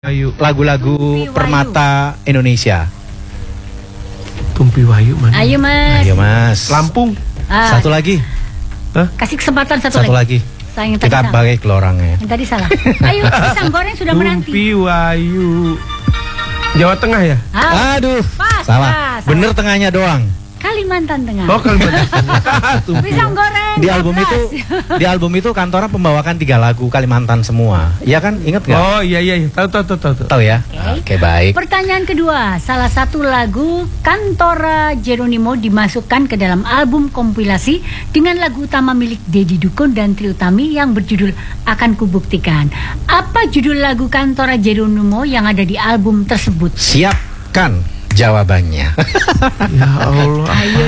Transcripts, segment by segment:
Lagu-lagu Permata Indonesia. Tumpi Wayu mana? Ayo mas. Ayo mas. Lampung. Satu lagi. Kasih kesempatan satu lagi. Sayang kita bagi kelorangnya. Yang tadi salah. Ayo pisang goreng sudah menanti. Tumpi Wayu. Jawa Tengah ya? Aduh. Salah. Bener tengahnya doang. Kalimantan Tengah. Oh Kalimantan. Pisang goreng. Di album itu Kantora membawakan 3 lagu Kalimantan semua. Iya kan? Ingat nggak? Oh iya. Tahu. Tahu ya? Oke, baik. Pertanyaan kedua, salah satu lagu Kantora Jeronimo dimasukkan ke dalam album kompilasi dengan lagu utama milik Deddy Dukun dan Trie Utami yang berjudul Akan Kubuktikan. Apa judul lagu Kantora Jeronimo yang ada di album tersebut? Siapkan jawabannya. Ya Allah.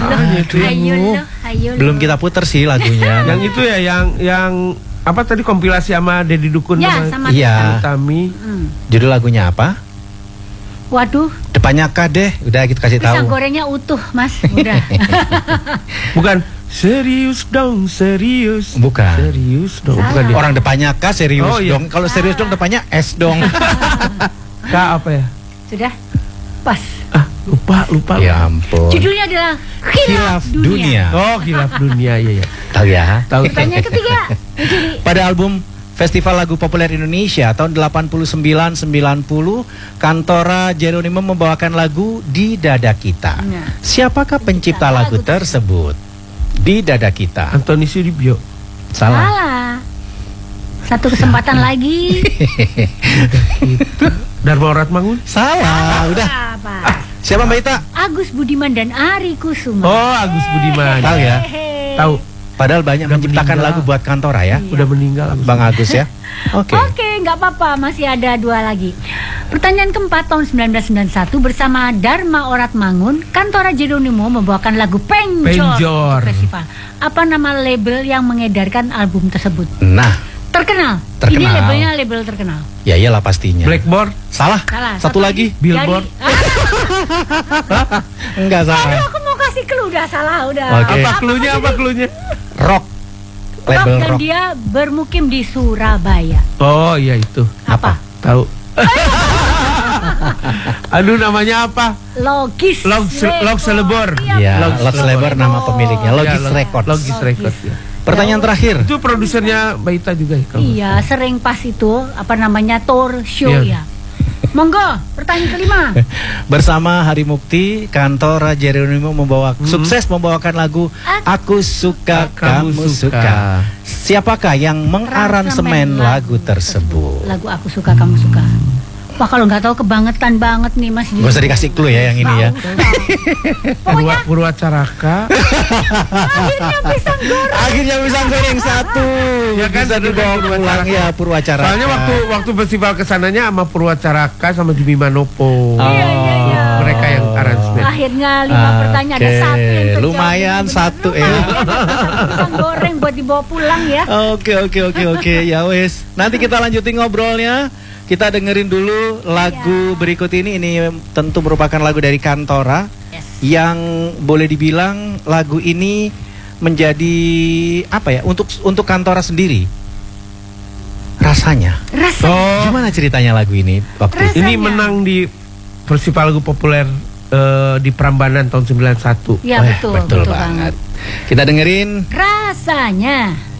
Ayo. Belum kita putar sih lagunya. Yang itu ya yang apa tadi kompilasi sama Deddy Dukun sama Trie Utami. Judul lagunya apa? Waduh. Depannya K deh, udah kita kasih tahu. Pisang gorengnya utuh, Mas. Udah. Bukan serius dong, serius. Bukan. Serius dong. Salah. Bukan dia. Orang depannya K serius dong. Kalau serius dong depannya S dong. K apa ya? Sudah. Pas. Lupa. Ya ampun. Judulnya adalah Khilaf Dunia. Oh, Khilaf Dunia, iya. Tahu ya? Tahu. Pertanyaan ketiga. Pada album Festival Lagu Populer Indonesia tahun 89-90, Kantora Jeronimo membawakan lagu Di Dada Kita. Siapakah pencipta lagu tersebut? Di Dada Kita. Antoni Sudibyo. Salah. Satu kesempatan lagi. Dharma Oratmangun. Salah. Udah. Siapa Mbak Ita? Agus Budiman dan Ari Kusuma. Oh, Agus Budiman. Tahu ya? Tahu. Padahal banyak menciptakan lagu buat Kantora ya. Udah meninggal Bang Agus ya. Oke, nggak apa-apa, masih ada 2 lagi. Pertanyaan keempat, tahun 1991 bersama Dharma Oratmangun, Kantora Jeronimo membawakan lagu Penjor. Festival. Apa nama label yang mengedarkan album tersebut? Nah, Terkenal. Ini label terkenal. Ya iyalah pastinya. Blackboard. Salah. Satu lagi. Billboard. Enggak salah. Aduh, aku mau kasih clue, udah salah udah. Okay. Apa cluenya? Rock. Label dan rock. dia bermukim di Surabaya. Oh iya itu. Apa? Tahu. Aduh namanya apa? Logis Selebor. Iya, Logis Selebor nama pemiliknya. Logis Records. Logis Records ya. Pertanyaan terakhir. Itu produsernya Mbak Ita juga ya? Iya, sering pas itu tour show ya. Monggo, pertanyaan kelima. Bersama Hari Mukti, Kantora Jeronimo sukses membawakan lagu Aku Suka Kamu Suka. Siapakah yang mengaransemen lagu tersebut? Lagu Aku Suka Kamu Suka. Wah, kalau nggak tahu kebangetan banget nih Mas. Gak usah dikasih clue ya yang ini ya. Purwacaraka. Akhirnya pisang goreng satu. Ya kan bisa dibawa pulang ya Purwacaraka. Soalnya waktu festival kesananya sama Purwacaraka sama Jimmy Manopo. Iya. Mereka yang aransemen. Akhirnya 5 pertanyaan ada 1 yang terjawab. Lumayan 1 ya. Pisang goreng buat dibawa pulang ya. Oke. Ya wes. Nanti kita lanjutin ngobrolnya. Kita dengerin dulu lagu berikut ini. Ini tentu merupakan lagu dari Kantora. Yang boleh dibilang lagu ini menjadi apa ya, untuk Kantora sendiri. Rasanya. Gimana ceritanya lagu ini waktu ini menang di Festival Lagu Populer di Prambanan tahun 91. Iya, betul banget. Kita dengerin Rasanya.